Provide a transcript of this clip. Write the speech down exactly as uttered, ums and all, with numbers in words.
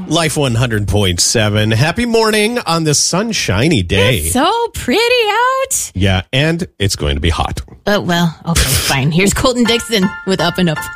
Life one hundred point seven. Happy morning on this sunshiny day. It's so pretty out. Yeah, and it's going to be hot. Oh, well, okay, fine. Here's Colton Dixon with Up and Up.